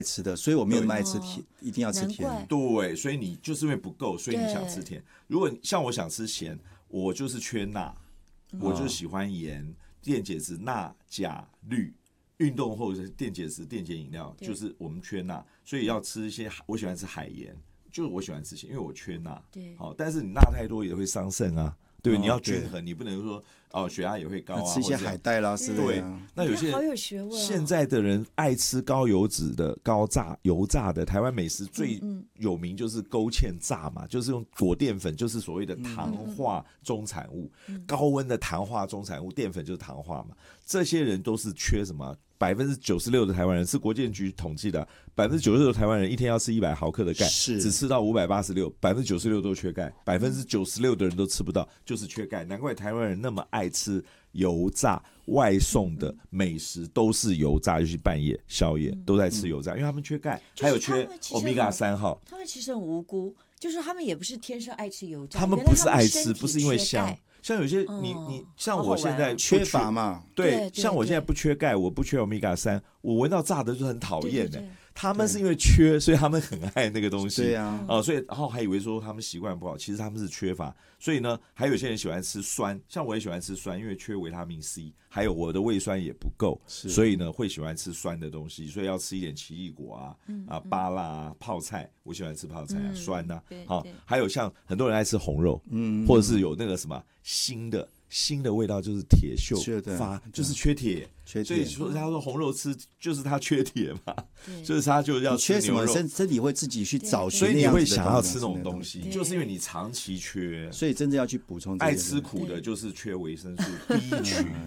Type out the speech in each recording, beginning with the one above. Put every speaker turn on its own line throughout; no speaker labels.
吃的，所以我没有那么爱吃甜，一定要吃甜。
对，所以你就是因为不够，所以你想吃甜。如果像我想吃咸，我就是缺钠，我就喜欢盐、电解质钠、钾、氯。运动或者是电解质、电解饮料，就是我们缺钠，所以要吃一些。我喜欢吃海盐，就是我喜欢吃咸，因为我缺钠。
对，
好，但是你钠太多也会伤肾啊。对，你要均衡，你不能说血压也会高啊，
吃一些海带啦之类的。
那有些
好有学问。
现在的人爱吃高油脂的、油炸的，台湾美食最有名就是勾芡炸嘛，就是用果淀粉，就是所谓的糖化中产物，高温的糖化中产物，淀粉就是糖化嘛。这些人都是缺什么？96%的台湾人是国健局统计的，96%的台湾人一天要吃100毫克的钙，只吃到586%，96%都缺钙，96%的人都吃不到，就是缺钙。难怪台湾人那么爱吃油炸，外送的美食都是油炸，尤其半夜宵夜都在吃油炸，因为他们缺钙，还有缺欧米伽3号。
他们其实很无辜，就是他们也不是天生爱吃油炸，
他们不是爱吃，不是因为香。像有些你像我现在
缺乏嘛，
对，像我现在不缺钙，我不缺欧米伽3，我闻到炸的就很讨厌的。他们是因为缺，所以他们很爱那个东西。
对啊，
所以然后还以为说他们习惯不好，其实他们是缺乏。所以呢，还有些人喜欢吃酸，像我也喜欢吃酸，因为缺维他命 C， 还有我的胃酸也不够，所以呢会喜欢吃酸的东西，所以要吃一点奇异果芭乐啊，泡菜，我喜欢吃泡菜啊，酸啊，好，还有像很多人爱吃红肉，或者是有那个什么腥的味道，就是铁锈发，就是缺铁。所以说他说红肉吃就是他缺铁嘛，就是他就要吃牛肉，
缺什么身体会自己去找寻，
所以你会想要吃那种东西，就是因为你长期缺，
所以真正要去补充。
爱吃苦的就是缺维生素 B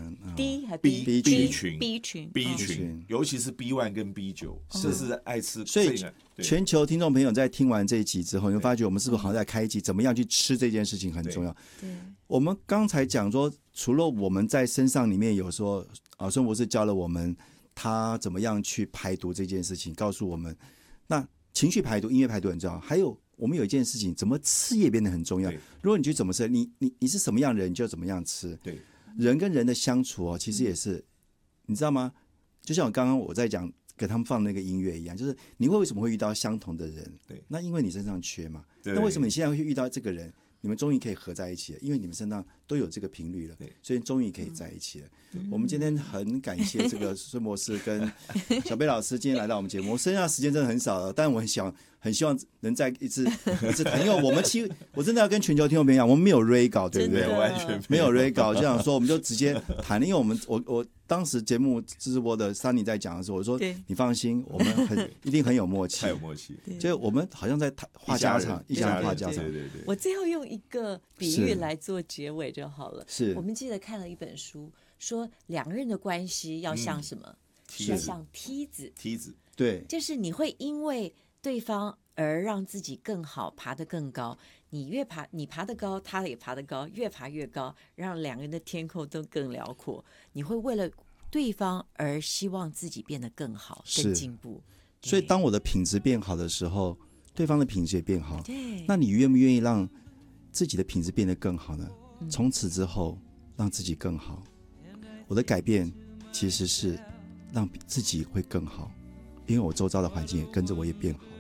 群，B 群，尤其是 B1 跟 B9，这是爱吃。
所以全球听众朋友在听完这一集之后，你会发觉我们是不是好像在开一集，怎么样去吃这件事情很重要。我们刚才讲说，除了我们在身上里面有说孙博士教了我们他怎么样去排毒这件事情，告诉我们那情绪排毒、音乐排毒很重要。还有我们有一件事情，怎么吃也变得很重要。如果你去怎么吃，你是什么样的人，你就怎么样吃。
对，
人跟人的相处其实也是，你知道吗？就像刚刚我在讲给他们放那个音乐一样，就是你为什么会遇到相同的人？
对，
那因为你身上缺嘛。那为什么你现在会遇到这个人？你们终于可以合在一起了，因为你们身上都有这个频率了，所以终于可以在一起了。我们今天很感谢这个孙博士跟小贝老师今天来到我们节目。我剩下的时间真的很少了，但我很希望能再一次谈，因为我真的要跟全球听众朋友讲，我们没有 re 稿，对不对？
完全
没有 re 稿，就想说我们就直接谈，因为我当时节目直播的 Sunny 在讲的时候，我说你放心，我们一定很有默契，
太有默契，
就我们好像在话家常，一家人话家常。
对。
我最后用一个比喻来做结尾就好了。
是，
我们记得看了一本书，说两个人的关系要像什么？要像梯子。
对，
就是你会因为对方而让自己更好，爬得更高。你爬得高，他也爬得高，越爬越高，让两个人的天空都更辽阔。你会为了对方而希望自己变得更好、更进步。
所以当我的品质变好的时候，对方的品质也变好。
对，
那你愿不愿意让自己的品质变得更好呢？从此之后让自己更好。我的改变其实是让自己会更好，因为我周遭的环境也跟着我也变好。